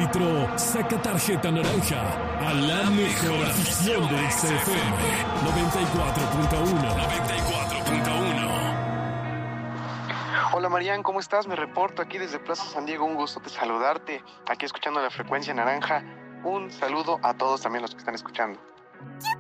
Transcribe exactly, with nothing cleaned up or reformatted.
árbitro saca tarjeta naranja a la mejor afición de X F M noventa y cuatro punto uno. noventa y cuatro punto uno. Hola Marian, ¿cómo estás? Me reporto aquí desde Plaza San Diego, un gusto de saludarte, aquí escuchando la frecuencia naranja. Un saludo a todos también los que están escuchando.